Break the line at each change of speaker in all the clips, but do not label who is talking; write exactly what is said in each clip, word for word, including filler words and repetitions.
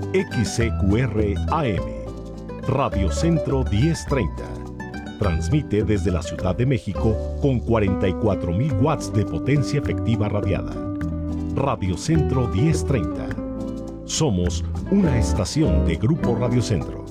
X C Q R A M, Radio Centro diez treinta. Transmite desde la Ciudad de México con cuarenta y cuatro mil watts de potencia efectiva radiada. Radio Centro diez treinta. Somos una estación de Grupo Radio Centro.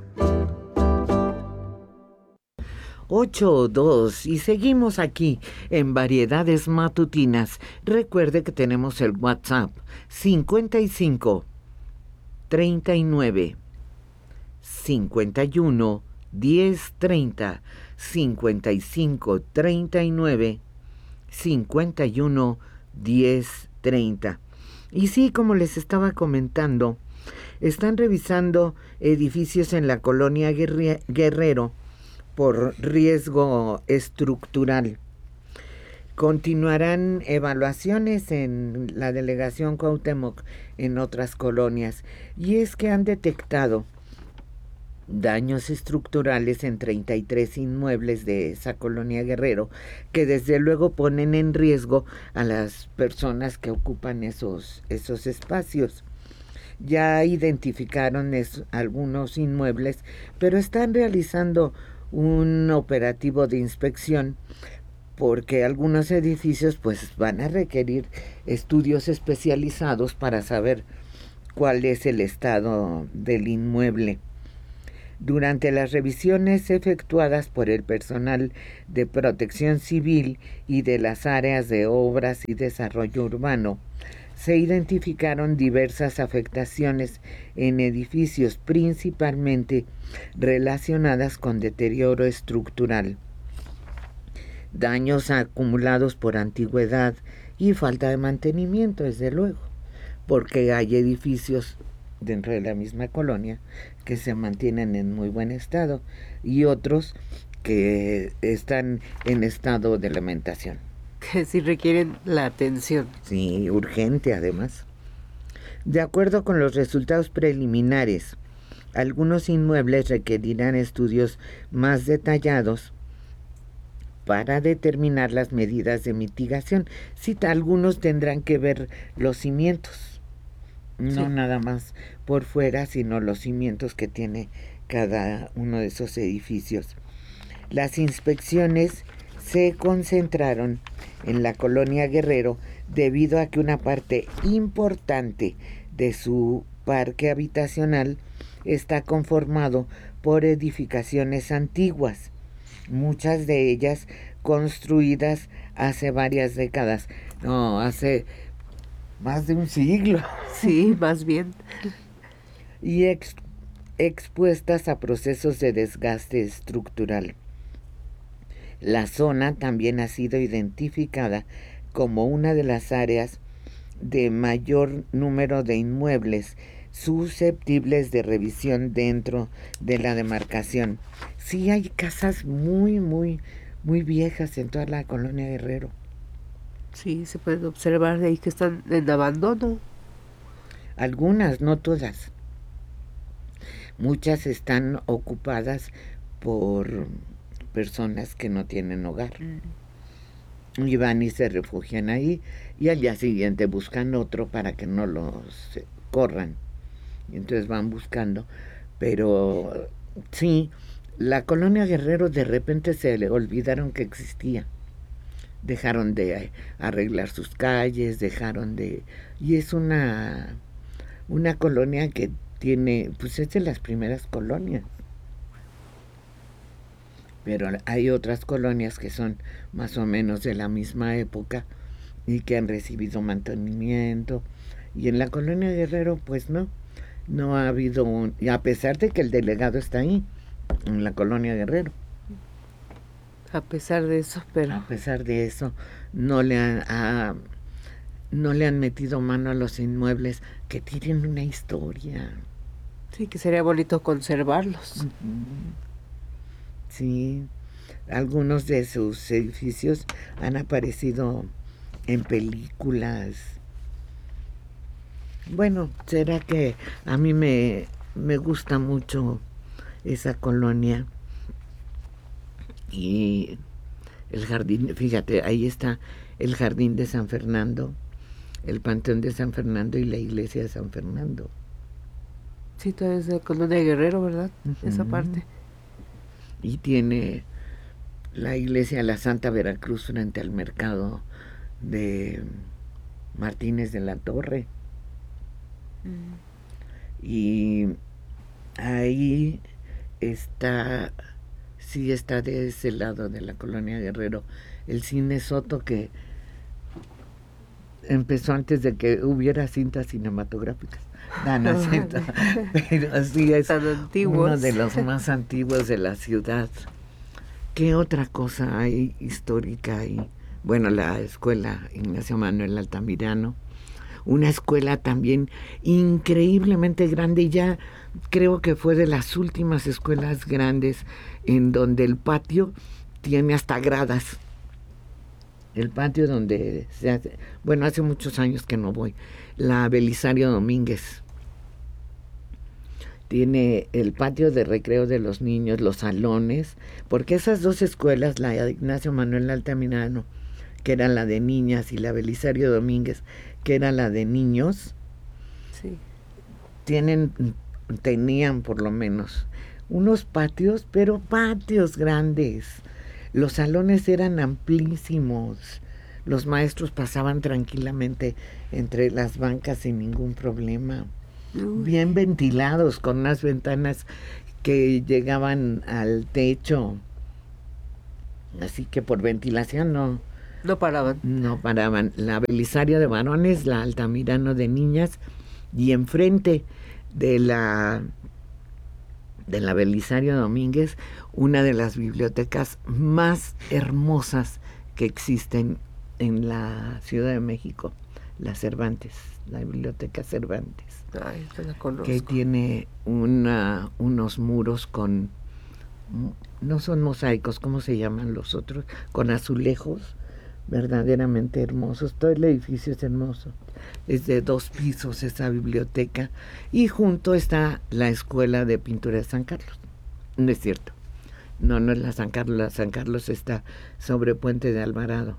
ocho dos y seguimos aquí en Variedades Matutinas. Recuerde que tenemos el WhatsApp cincuenta y cinco, treinta y nueve, cincuenta y uno, diez treinta, cincuenta y cinco, treinta y nueve, cincuenta y uno, diez treinta. Y sí, como les estaba comentando, están revisando edificios en la colonia Guerre- Guerrero por riesgo estructural. Continuarán evaluaciones en la delegación Cuauhtémoc en otras colonias, y es que han detectado daños estructurales en treinta y tres inmuebles de esa colonia Guerrero, que desde luego ponen en riesgo a las personas que ocupan esos, esos espacios. Ya identificaron es, algunos inmuebles, pero están realizando un operativo de inspección porque algunos edificios pues van a requerir estudios especializados para saber cuál es el estado del inmueble. Durante las revisiones efectuadas por el personal de Protección Civil y de las áreas de Obras y Desarrollo Urbano, se identificaron diversas afectaciones en edificios, principalmente relacionadas con deterioro estructural, daños acumulados por antigüedad y falta de mantenimiento, desde luego, porque hay edificios dentro de la misma colonia que se mantienen en muy buen estado y otros que están en estado de lamentación.
Que sí requieren la atención.
Sí, urgente además. De acuerdo con los resultados preliminares, algunos inmuebles requerirán estudios más detallados para determinar las medidas de mitigación. Sí, algunos tendrán que ver los cimientos, no sí. nada más por fuera, sino los cimientos que tiene cada uno de esos edificios. Las inspecciones se concentraron en la colonia Guerrero debido a que una parte importante de su parque habitacional está conformado por edificaciones antiguas, muchas de ellas construidas hace varias décadas, no, hace más de un siglo.
Sí, más bien.
Y ex, expuestas a procesos de desgaste estructural. La zona también ha sido identificada como una de las áreas de mayor número de inmuebles susceptibles de revisión dentro de la demarcación. Sí, hay casas muy, muy, muy viejas en toda la colonia Guerrero.
Sí, se pueden observar de ahí que están en abandono.
Algunas, no todas. Muchas están ocupadas por personas que no tienen hogar. Mm. Y van y se refugian ahí y al día siguiente buscan otro para que no los corran. Y entonces van buscando. Pero sí, la colonia Guerrero de repente se le olvidaron que existía. Dejaron de arreglar sus calles, dejaron de... Y es una, una colonia que tiene, pues es de las primeras colonias. Pero hay otras colonias que son más o menos de la misma época y que han recibido mantenimiento. Y en la colonia Guerrero, pues no, no ha habido un... Y a pesar de que el delegado está ahí, en la colonia Guerrero.
A pesar de eso, pero...
A pesar de eso, no le han, a, no le han metido mano a los inmuebles que tienen una historia.
Sí, que sería bonito conservarlos.
Uh-huh. Sí, algunos de sus edificios han aparecido en películas. Bueno, será que a mí me, me gusta mucho esa colonia. Y el jardín, fíjate, ahí está el jardín de San Fernando, el panteón de San Fernando y la iglesia de San Fernando.
Sí, todavía es de Colonia Guerrero, ¿verdad?
Uh-huh.
Esa parte.
Y tiene la iglesia de la Santa Veracruz frente al mercado de Martínez de la Torre. Mm. Y ahí está, sí está de ese lado de la Colonia Guerrero, el Cine Soto, que empezó antes de que hubiera cintas cinematográficas. No, no es cierto. Pero sí es uno de los más antiguos de la ciudad. ¿Qué otra cosa hay histórica ahí? Bueno, la escuela Ignacio Manuel Altamirano, una escuela también increíblemente grande, ya creo que fue de las últimas escuelas grandes en donde el patio tiene hasta gradas. El patio donde se hace, bueno, hace muchos años que no voy, la Belisario Domínguez. Tiene el patio de recreo de los niños, los salones, porque esas dos escuelas, la de Ignacio Manuel Altamirano, que era la de niñas, y la Belisario Domínguez, que era la de niños,
sí. tienen,
tenían por lo menos unos patios, pero patios grandes. Los salones eran amplísimos. Los maestros pasaban tranquilamente entre las bancas sin ningún problema. Uy. Bien ventilados, con unas ventanas que llegaban al techo. Así que por ventilación no...
No paraban.
No paraban. La Belisario de varones, la Altamirano de niñas, y enfrente de la... de la Belisario Domínguez, una de las bibliotecas más hermosas que existen en la Ciudad de México, la Cervantes, la Biblioteca Cervantes.
Ay, te la conozco.
Que tiene una, unos muros con, no son mosaicos, ¿cómo se llaman los otros? Con azulejos verdaderamente hermosos. Todo el edificio es hermoso. Es de dos pisos esa biblioteca, y junto está la Escuela de Pintura de San Carlos. No es cierto, no, no es la San Carlos, la San Carlos está sobre Puente de Alvarado.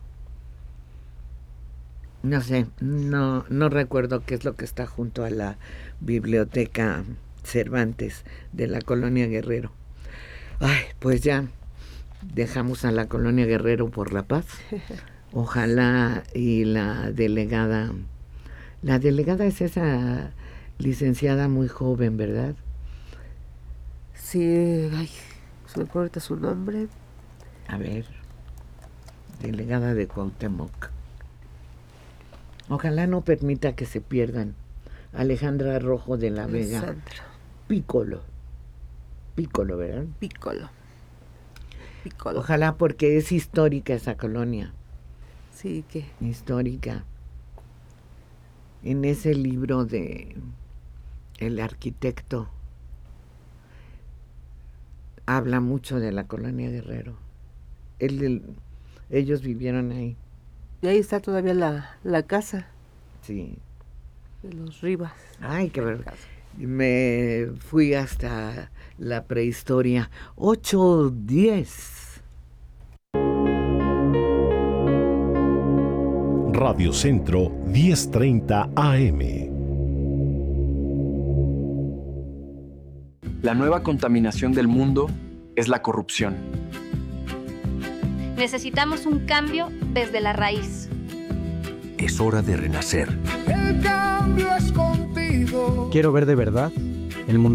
No sé, no, no recuerdo qué es lo que está junto a la Biblioteca Cervantes de la Colonia Guerrero. Ay, pues ya dejamos a la Colonia Guerrero por la paz. Ojalá y la delegada, la delegada es esa licenciada muy joven, ¿verdad?
Sí, ay, se me acuerda ahorita su nombre.
A ver, delegada de Cuauhtémoc. Ojalá no permita que se pierdan. Alejandra Rojo de la Vega.
Alessandra.
Pícolo. Pícolo, ¿verdad?
Pícolo. Pícolo.
Ojalá, porque es histórica esa colonia.
Sí, ¿qué?
Histórica. En ese libro de El arquitecto habla mucho de la Colonia Guerrero. Él, él, ellos vivieron ahí.
Y ahí está todavía la, la casa.
Sí.
De los Rivas.
Ay, qué verdad. Me fui hasta la prehistoria. ocho diez.
Radio Centro diez treinta A M.
La nueva contaminación del mundo es la corrupción.
Necesitamos un cambio desde la raíz.
Es hora de renacer.
El cambio es contigo.
Quiero ver de verdad el mundo